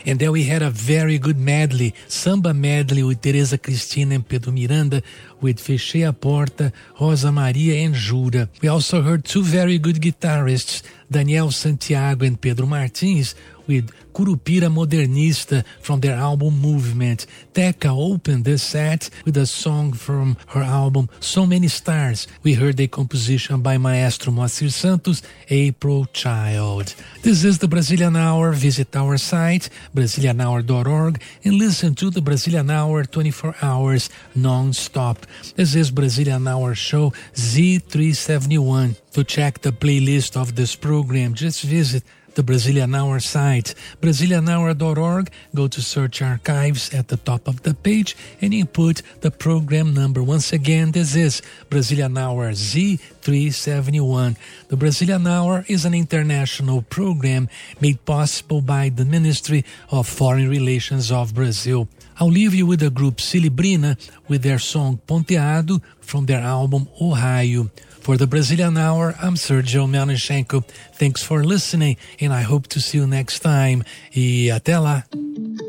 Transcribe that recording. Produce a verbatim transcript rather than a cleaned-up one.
And then we had a very good medley, samba medley with Tereza Cristina and Pedro Miranda, with Fechei a Porta, Rosa Maria and Jura. We also heard two very good guitarists, Daniel Santiago and Pedro Martins, with Curupira Modernista from their album Movement. Teca opened this set with a song from her album So Many Stars. We heard a composition by Maestro Moacir Santos, April Child. This is the Brazilian Hour. Visit our site, Brazilian hour dot org, and listen to the Brazilian Hour twenty-four hours non-stop. This is Brazilian Hour Show Z three seventy-one. To check the playlist of this program, just visit the Brazilian Hour site, Brazilian hour dot org. Go to Search Archives at the top of the page and input the program number. Once again, this is Brazilian Hour Z three seventy-one. The Brazilian Hour is an international program made possible by the Ministry of Foreign Relations of Brazil. I'll leave you with the group Cilibrina with their song Ponteado from their album Ohio. For the Brazilian Hour, I'm Sergio Melnichenko. Thanks for listening, and I hope to see you next time. E até lá!